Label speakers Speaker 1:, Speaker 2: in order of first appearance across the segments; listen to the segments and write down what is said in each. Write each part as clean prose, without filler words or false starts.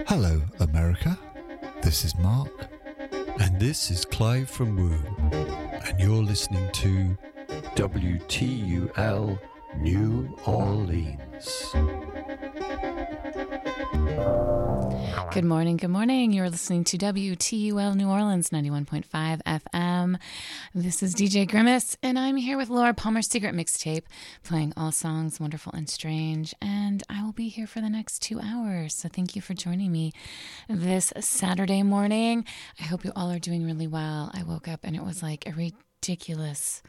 Speaker 1: Hello, America. This is Mark.
Speaker 2: And this is Clive from Woo. And you're listening to WTUL New Orleans.
Speaker 3: Good morning, good morning. You're listening to WTUL New Orleans 91.5 FM. This is DJ Grimace, and I'm here with Laura Palmer's Secret Mixtape, playing all songs wonderful and strange, and I will be here for the next 2 hours, so thank you for joining me this Saturday morning. I hope you all are doing really well. I woke up and it was like a ridiculous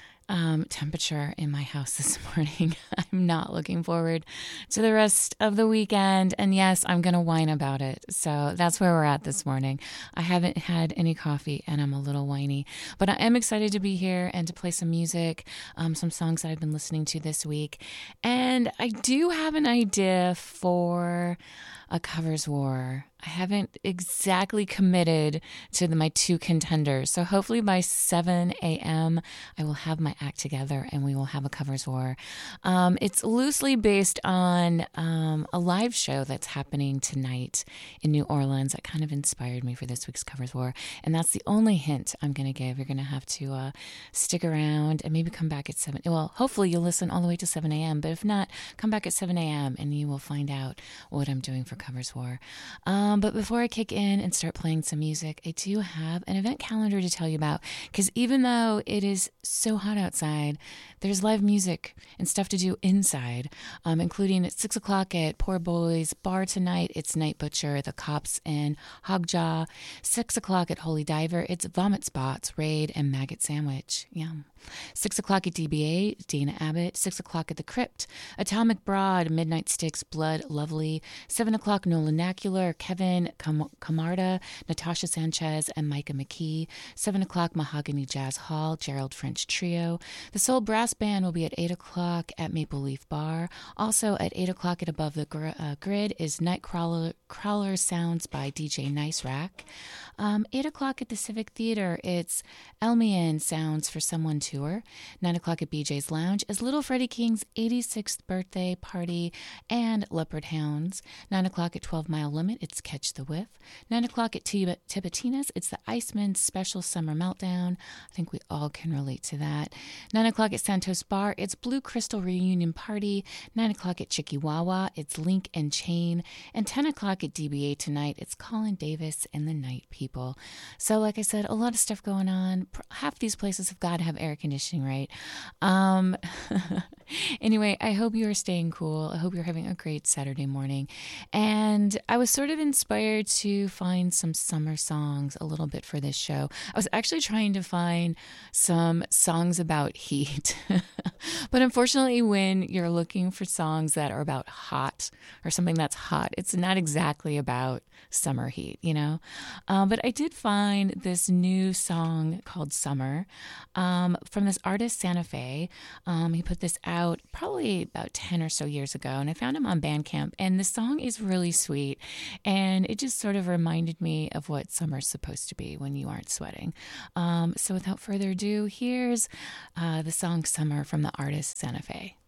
Speaker 3: temperature in my house this morning. I'm not looking forward to the rest of the weekend. And yes, I'm going to whine about it. So that's where we're at this morning. I haven't had any coffee and I'm a little whiny, but I am excited to be here and to play some music, some songs that I've been listening to this week. And I do have an idea for a covers war. I haven't exactly committed to my two contenders. So hopefully by 7 a.m. I will have my act together and we will have a covers war. It's loosely based on a live show that's happening tonight in New Orleans that kind of inspired me for this week's covers war. And that's the only hint I'm going to give. You're going to have to stick around and maybe come back at 7. Well, hopefully you'll listen all the way to 7 a.m. But if not, come back at 7 a.m. and you will find out what I'm doing for covers war. But before I kick in and start playing some music, I do have an event calendar to tell you about, because even though it is so hot outside, there's live music and stuff to do inside, including at 6 o'clock at Poor Boys Bar tonight. It's Night Butcher, The Cops, and Hogjaw. 6 o'clock at Holy Diver. It's Vomit Spots, Raid, and Maggot Sandwich. Yum. 6 o'clock at DBA, Dana Abbott. 6 o'clock at The Crypt, Atomic Broad, Midnight Sticks, Blood Lovely. 7 o'clock, Nolacular, Kevin Camarda, Natasha Sanchez, and Micah McKee. 7 o'clock, Mahogany Jazz Hall, Gerald French Trio. The Soul Brass Band will be at 8 o'clock at Maple Leaf Bar. Also at 8 o'clock at Above the Grid is Nightcrawler Sounds by DJ Nice Rack. 8 o'clock at the Civic Theater, it's Elmian Sounds for Someone Tour. 9 o'clock at BJ's Lounge is Little Freddie King's 86th birthday party and Leopard Hounds. 9 o'clock at 12 Mile Limit, it's Catch the Whiff. 9 o'clock at Tipitina's, it's the Iceman Special Summer Meltdown. I think we all can relate to that. 9 o'clock at Santos Bar, it's Blue Crystal Reunion Party. 9 o'clock at Chikiwawa, it's Link and Chain. And 10 o'clock at DBA tonight, it's Colin Davis and the Night People. So like I said, a lot of stuff going on. Half these places have got to have air conditioning, right? Anyway, I hope you are staying cool. I hope you're having a great Saturday morning. And I was sort of inspired to find some summer songs a little bit for this show. I was actually trying to find some songs about heat. But unfortunately, when you're looking for songs that are about hot or something that's hot, it's not exactly about summer heat, you know? But I did find this new song called Summer from this artist, Santa Fe. He put this out probably about 10 or so years ago, and I found him on Bandcamp, and the song is really sweet, and it just sort of reminded me of what summer's supposed to be when you aren't sweating. So without further ado, here's the song Summer from the artist Santa Fe.